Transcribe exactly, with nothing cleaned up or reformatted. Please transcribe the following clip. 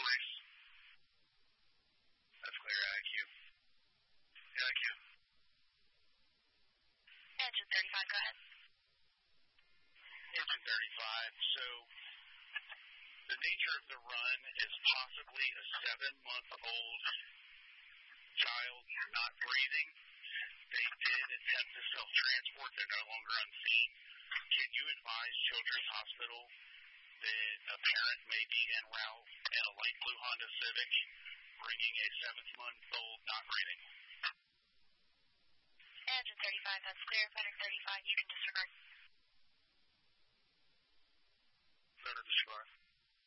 police. That's clear, I Q. I Q. Engine thirty-five, go ahead. Engine thirty-five, so the nature of the run is possibly a seven-month-old child not breathing. They did attempt to self-transport. They're no longer unseen. Can you advise Children's Hospital that a parent may be en route in a light blue Honda Civic bringing a seven-month-old not breathing? Engine thirty-five, that's clear. Pattern thirty-five, you can disregard. Better disregard.